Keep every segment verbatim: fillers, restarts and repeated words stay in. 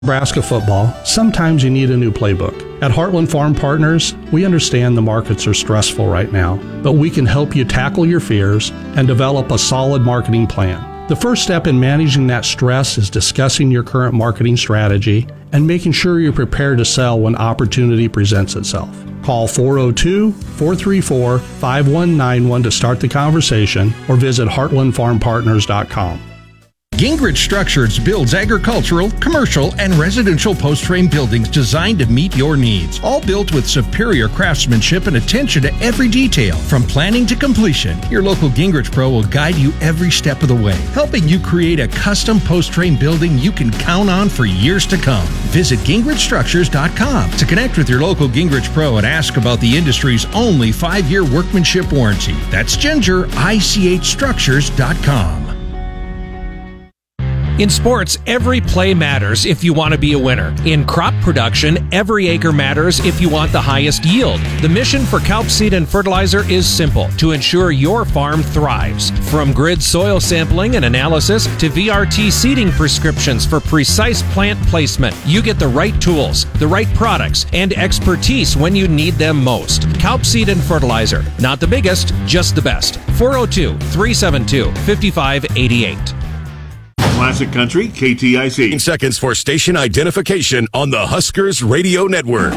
Nebraska football, sometimes you need a new playbook. At Heartland Farm Partners, we understand the markets are stressful right now, but we can help you tackle your fears and develop a solid marketing plan. The first step in managing that stress is discussing your current marketing strategy and making sure you're prepared to sell when opportunity presents itself. Call four oh two, four three four, five one nine one to start the conversation or visit heartland farm partners dot com. Gingrich Structures builds agricultural, commercial, and residential post-frame buildings designed to meet your needs. All built with superior craftsmanship and attention to every detail. From planning to completion, your local Gingrich Pro will guide you every step of the way, helping you create a custom post-frame building you can count on for years to come. Visit gingrich structures dot com to connect with your local Gingrich Pro and ask about the industry's only five-year workmanship warranty. That's ginger I C H structures dot com. In sports, every play matters if you want to be a winner. In crop production, every acre matters if you want the highest yield. The mission for Kalp Seed and Fertilizer is simple: to ensure your farm thrives. From grid soil sampling and analysis to V R T seeding prescriptions for precise plant placement, you get the right tools, the right products, and expertise when you need them most. Kalp Seed and Fertilizer. Not the biggest, just the best. four oh two, three seven two, five five eight eight. Classic Country, K T I C. Seconds for station identification on the Huskers Radio Network.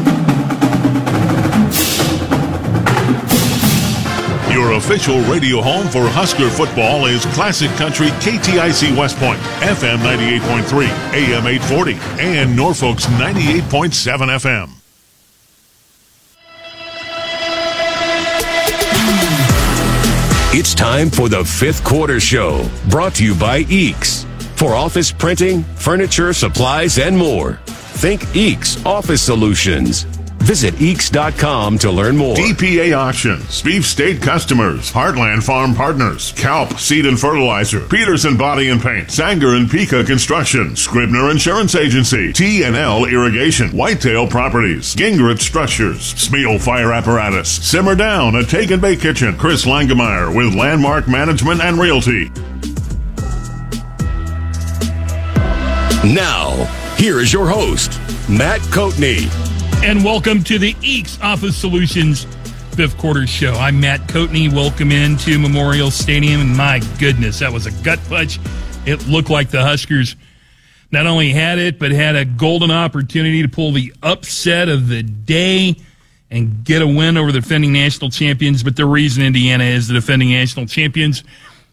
Your official radio home for Husker football is Classic Country, K T I C West Point, F M ninety-eight point three, A M eight forty, and Norfolk's ninety-eight point seven F M. It's time for the Fifth Quarter Show, brought to you by Eeks. For office printing, furniture, supplies, and more, think Eeks Office Solutions. Visit eeks dot com to learn more. D P A Auctions, Beef State Customers, Heartland Farm Partners, Kalp Seed and Fertilizer, Peterson Body and Paint, Sanger and Pika Construction, Scribner Insurance Agency, T and L Irrigation, Whitetail Properties, Gingrich Structures, Smeal Fire Apparatus, Simmer Down, a Take and Bake Kitchen, Chris Langemeyer with Landmark Management and Realty. Now, here is your host, Matt Coatney. And welcome to the Eeks Office Solutions Fifth Quarter Show. I'm Matt Coatney. Welcome into Memorial Stadium. And my goodness, that was a gut punch. It looked like the Huskers not only had it, but had a golden opportunity to pull the upset of the day and get a win over the defending national champions. But the reason Indiana is the defending national champions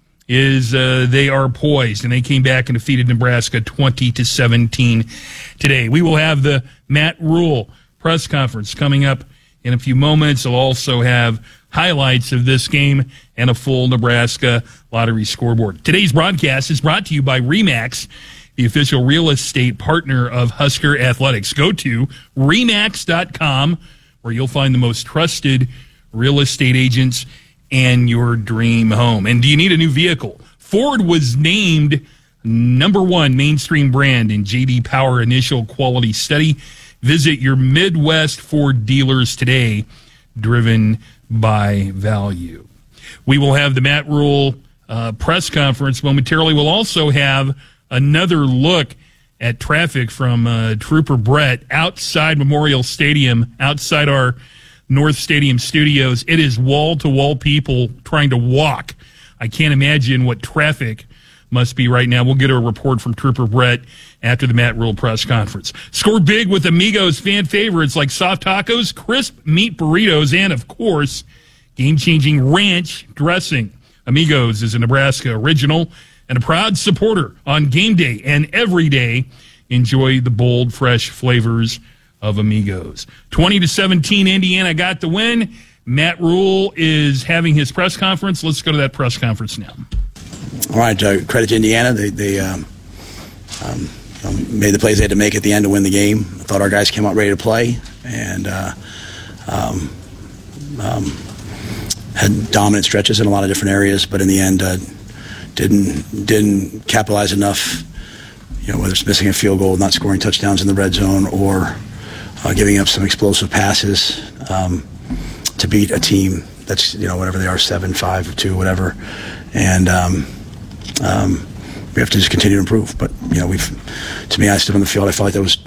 is uh, they are poised, and they came back and defeated Nebraska twenty to seventeen today. We will have the Matt Rhule press conference coming up in a few moments. We'll also have highlights of this game and a full Nebraska lottery scoreboard. Today's broadcast is brought to you by RE/MAX, the official real estate partner of Husker Athletics. Go to remax dot com, where you'll find the most trusted real estate agents and your dream home. And do you need a new vehicle? Ford was named number one mainstream brand in J D Power Initial Quality Study. Visit your Midwest Ford dealers today, driven by value. We will have the Matt Rhule uh, press conference momentarily. We'll also have another look at traffic from uh, Trooper Brett outside Memorial Stadium, outside our North Stadium studios. It is wall-to-wall people trying to walk. I can't imagine what traffic must be right now. We'll get a report from Trooper Brett after the Matt Rhule press conference. Scored big with Amigos fan favorites like soft tacos, crisp meat burritos, and, of course, game-changing ranch dressing. Amigos is a Nebraska original and a proud supporter on game day and every day. Enjoy the bold, fresh flavors of Amigos. twenty to seventeen, Indiana got the win. Matt Rhule is having his press conference. Let's go to that press conference now. All right, uh, credit to Indiana. They, they um, um, um, made the plays they had to make at the end to win the game. I thought our guys came out ready to play and uh, um, um, had dominant stretches in a lot of different areas, but in the end uh, didn't didn't capitalize enough. You know, whether it's missing a field goal, not scoring touchdowns in the red zone, or uh, giving up some explosive passes um, to beat a team that's, you know, whatever they are, seven, five, two, whatever. And um, um, we have to just continue to improve. But, you know, we've, to me, I stood on the field. I felt like that was